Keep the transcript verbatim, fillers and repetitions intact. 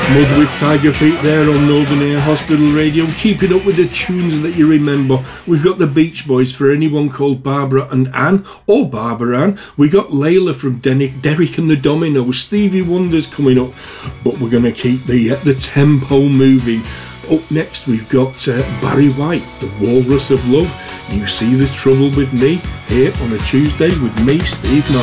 Mud with Tiger Feet there on Northern Air Hospital Radio, keeping up with the tunes that you remember. We've got the Beach Boys for anyone called Barbara and Ann, or Barbara Ann. We got Layla from Den- Derek and the Dominoes. Stevie Wonder's coming up, but we're going to keep the uh, the tempo moving. Up next, we've got uh, Barry White, The Walrus of Love. You See the Trouble with Me, here on a Tuesday with me, Steve Martin.